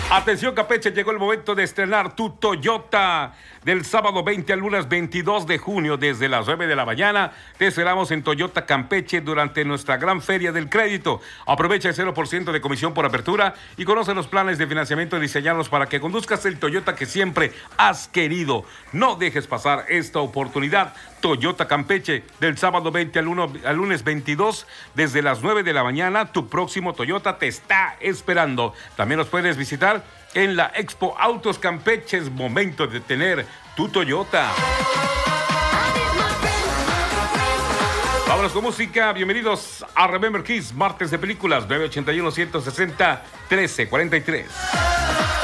Atención Campeche, llegó el momento de estrenar tu Toyota. Del sábado 20 al lunes 22 de junio, desde las 9 de la mañana, te esperamos en Toyota Campeche durante nuestra gran feria del crédito. Aprovecha el 0% de comisión por apertura y conoce los planes de financiamiento diseñados para que conduzcas el Toyota que siempre has querido. No dejes pasar esta oportunidad. Toyota Campeche, del sábado 20 al lunes 22, desde las 9 de la mañana, tu próximo Toyota te está esperando. También nos puedes visitar en la Expo Autos Campeche. Es momento de tener tu Toyota. Vámonos con música. Bienvenidos a Remember Kiss, martes de películas, 981-160-1343.